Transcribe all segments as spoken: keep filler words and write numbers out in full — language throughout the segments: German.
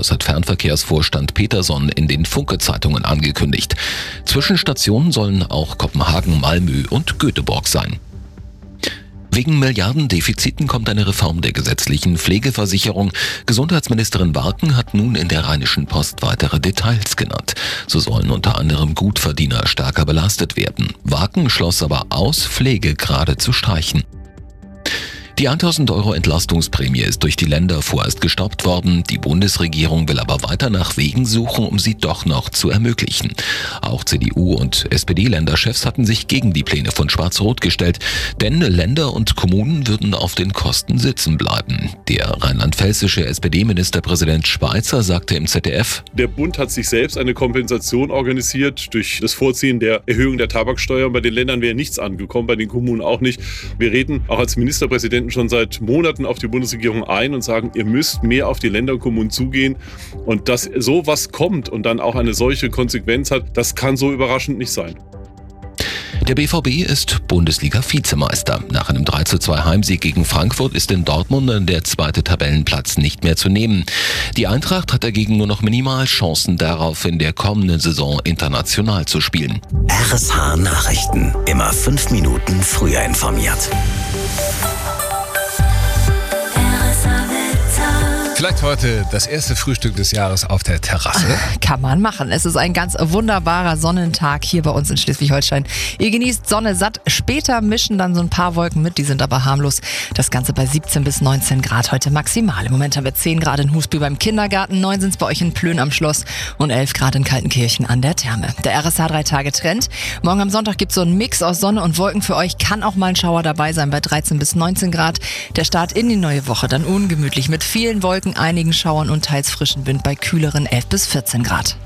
Das hat Fernverkehrsvorstand Peterson in den Funke-Zeitungen angekündigt. Zwischenstationen sollen auch Kopenhagen, Malmö und Göteborg sein. Wegen Milliardendefiziten kommt eine Reform der gesetzlichen Pflegeversicherung. Gesundheitsministerin Warken hat nun in der Rheinischen Post weitere Details genannt. So sollen unter anderem Gutverdiener stärker belastet werden. Warken schloss aber aus, Pflegegrade zu streichen. Die tausend Euro Entlastungsprämie ist durch die Länder vorerst gestoppt worden. Die Bundesregierung will aber weiter nach Wegen suchen, um sie doch noch zu ermöglichen. Auch C D U- und S P D-Länderchefs hatten sich gegen die Pläne von Schwarz-Rot gestellt, denn Länder und Kommunen würden auf den Kosten sitzen bleiben. Der rheinland-pfälzische S P D-Ministerpräsident Schweizer sagte im Z D F: Der Bund hat sich selbst eine Kompensation organisiert durch das Vorziehen der Erhöhung der Tabaksteuer. Bei den Ländern wäre nichts angekommen, bei den Kommunen auch nicht. Wir reden auch als Ministerpräsident schon seit Monaten auf die Bundesregierung ein und sagen, ihr müsst mehr auf die Länder und Kommunen zugehen. Und dass sowas kommt und dann auch eine solche Konsequenz hat, das kann so überraschend nicht sein. Der B V B ist Bundesliga-Vizemeister. Nach einem drei zu zwei Heimsieg gegen Frankfurt ist in Dortmund der zweite Tabellenplatz nicht mehr zu nehmen. Die Eintracht hat dagegen nur noch minimal Chancen darauf, in der kommenden Saison international zu spielen. R S H Nachrichten. Immer fünf Minuten früher informiert. Vielleicht heute das erste Frühstück des Jahres auf der Terrasse. Kann man machen. Es ist ein ganz wunderbarer Sonnentag hier bei uns in Schleswig-Holstein. Ihr genießt Sonne satt. Später mischen dann so ein paar Wolken mit, die sind aber harmlos. Das Ganze bei siebzehn bis neunzehn Grad heute maximal. Im Moment haben wir zehn Grad in Husby beim Kindergarten, neun sind es bei euch in Plön am Schloss und elf Grad in Kaltenkirchen an der Therme. Der R S H drei Tage Trend. Morgen am Sonntag gibt es so einen Mix aus Sonne und Wolken für euch. Kann auch mal ein Schauer dabei sein bei dreizehn bis neunzehn Grad. Der Start in die neue Woche dann ungemütlich mit vielen Wolken, einigen Schauern und teils frischen Wind bei kühleren elf bis vierzehn Grad.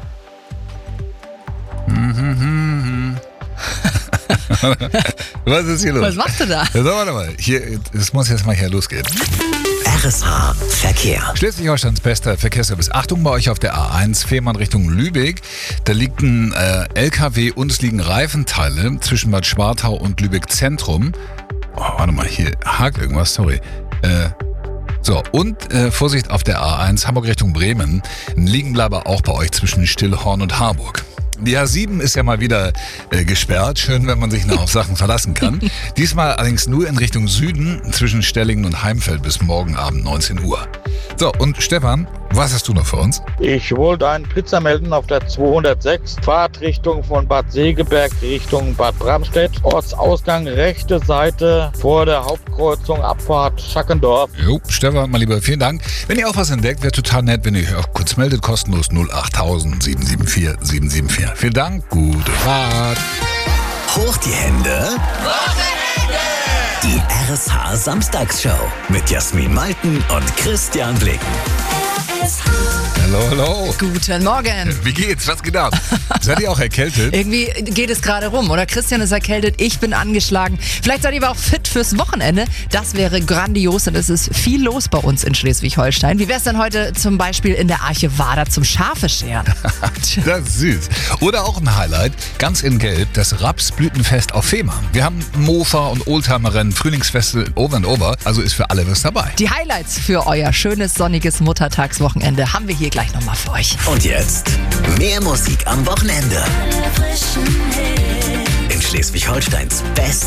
Was ist hier los? Was machst du da? Ja, warte mal, hier, es muss jetzt mal hier losgehen. R S H Verkehr. Schleswig-Holsteins bester Verkehrsservice. Achtung bei euch auf der A eins, Fehmarn Richtung Lübeck. Da liegt ein äh, L K W und es liegen Reifenteile zwischen Bad Schwartau und Lübeck Zentrum. Oh, warte mal, hier hakt irgendwas, sorry. Äh, So, und äh, Vorsicht auf der A eins, Hamburg Richtung Bremen. Ein Liegenbleiber auch bei euch zwischen Stillhorn und Harburg. Die A sieben ist ja mal wieder äh, gesperrt. Schön, wenn man sich noch auf Sachen verlassen kann. Diesmal allerdings nur in Richtung Süden zwischen Stellingen und Heimfeld bis morgen Abend neunzehn Uhr. So, und Stefan, was hast du noch für uns? Ich wollte einen Blitzer melden auf der zweihundertsechs, Fahrtrichtung von Bad Segeberg Richtung Bad Bramstedt. Ortsausgang rechte Seite vor der Hauptkreuzung, Abfahrt Schackendorf. Jo, Stefan, mal lieber, vielen Dank. Wenn ihr auch was entdeckt, wäre total nett, wenn ihr euch auch kurz meldet, kostenlos null acht tausend sieben sieben vier sieben sieben vier. Vielen Dank, gute Fahrt. Hoch die Hände. Die R S H Samstagsshow mit Jasmin Malten und Christian Blicken. Hallo, hallo. Guten Morgen. Wie geht's? Was geht ab? Seid ihr auch erkältet? Irgendwie geht es gerade rum, oder? Christian ist erkältet, ich bin angeschlagen. Vielleicht seid ihr aber auch fit fürs Wochenende. Das wäre grandios und es ist viel los bei uns in Schleswig-Holstein. Wie wär's denn heute zum Beispiel in der Arche Wader zum Schafe scheren? Das ist süß. Oder auch ein Highlight, ganz in Gelb, das Rapsblütenfest auf Fehmarn. Wir haben Mofa und Oldtimer-Rennen, Frühlingsfeste over and over, also ist für alle was dabei. Die Highlights für euer schönes, sonniges Muttertagswochenende haben wir hier gleich nochmal für euch. Und jetzt mehr Musik am Wochenende. In Schleswig-Holsteins Best